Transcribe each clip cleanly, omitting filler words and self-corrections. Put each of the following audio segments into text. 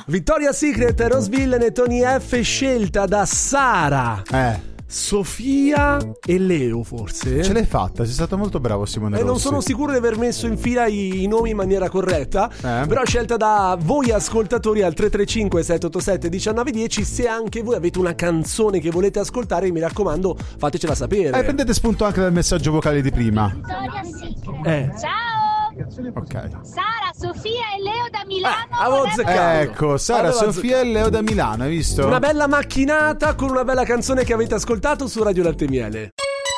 Victoria's Secret, Rose Villain e Tony F, scelta da Sara, Sofia e Leo, forse. Ce l'hai fatta, sei stato molto bravo, Simone Rossi. Non sono sicuro di aver messo in fila i nomi in maniera corretta, però scelta da voi ascoltatori al 335 787 1910. Se anche voi avete una canzone che volete ascoltare, mi raccomando, fatecela sapere. Prendete spunto anche dal messaggio vocale di prima. Ciao! Ok. Sara, Sofia e Leo da Milano. Ecco, Sara, Sofia e Leo da Milano, hai visto? Una bella macchinata con una bella canzone che avete ascoltato su Radio Latte Miele.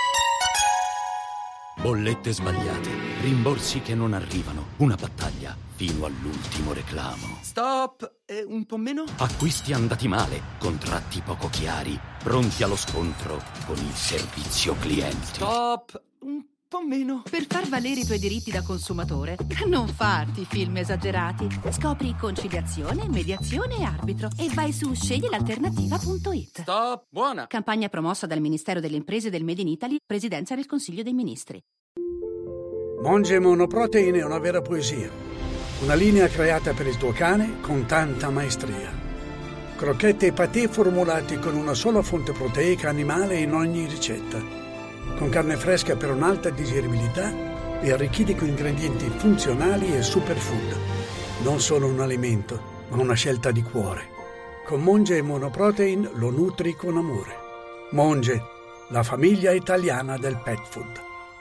Bollette sbagliate, rimborsi che non arrivano, una battaglia fino all'ultimo reclamo. Stop, un po' meno? Acquisti andati male, contratti poco chiari, pronti allo scontro con il servizio clienti. Stop, un po' meno. Per far valere i tuoi diritti da consumatore, non farti film esagerati. Scopri conciliazione, mediazione e arbitro e vai su sceglielalternativa.it. Stop, buona. Campagna promossa dal Ministero delle Imprese del Made in Italy, Presidenza del Consiglio dei Ministri. Monge Monoprotein è una vera poesia. Una linea creata per il tuo cane con tanta maestria. Crocchette e patè formulati con una sola fonte proteica animale in ogni ricetta. Con carne fresca per un'alta digeribilità e arricchiti con ingredienti funzionali e superfood. Non solo un alimento, ma una scelta di cuore. Con Monge e Monoprotein lo nutri con amore. Monge, la famiglia italiana del pet food.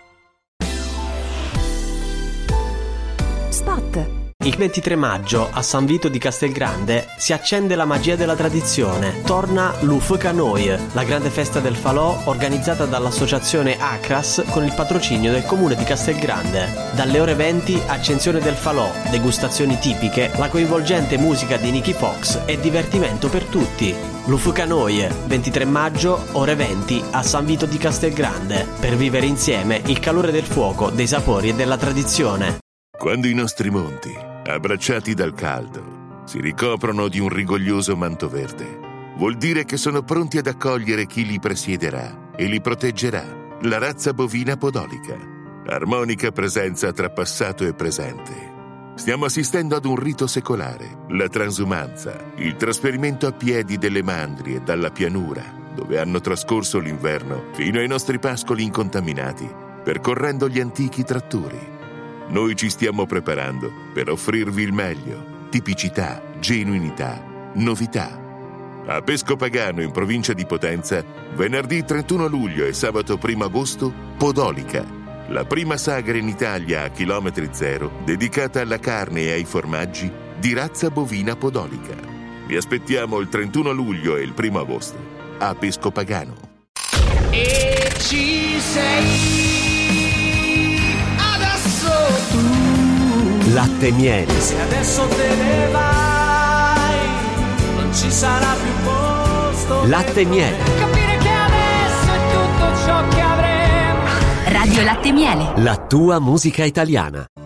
Spot. Il 23 maggio a San Vito di Castelgrande si accende la magia della tradizione. Torna l'Ufecanoie, la grande festa del falò organizzata dall'associazione Acras con il patrocinio del comune di Castelgrande. Dalle ore 20 accensione del falò, degustazioni tipiche, la coinvolgente musica di Nicky Fox e divertimento per tutti. L'Ufecanoie, 23 maggio, ore 20 a San Vito di Castelgrande, per vivere insieme il calore del fuoco, dei sapori e della tradizione. Quando i nostri monti, abbracciati dal caldo, si ricoprono di un rigoglioso manto verde, vuol dire che sono pronti ad accogliere chi li presiederà e li proteggerà, la razza bovina podolica. Armonica presenza tra passato e presente. Stiamo assistendo ad un rito secolare, la transumanza, il trasferimento a piedi delle mandrie dalla pianura, dove hanno trascorso l'inverno, fino ai nostri pascoli incontaminati, percorrendo gli antichi tratturi. Noi ci stiamo preparando per offrirvi il meglio, tipicità, genuinità, novità. A Pescopagano, in provincia di Potenza, venerdì 31 luglio e sabato 1 agosto, Podolica, la prima sagra in Italia a chilometri zero dedicata alla carne e ai formaggi di razza bovina podolica. Vi aspettiamo il 31 luglio e il 1 agosto a Pescopagano. E ci sei. Latte Miele. Se adesso te ne vai, non ci sarà più posto. Latte Miele. Capire che adesso è tutto ciò che avremo. Radio Latte Miele. La tua musica italiana.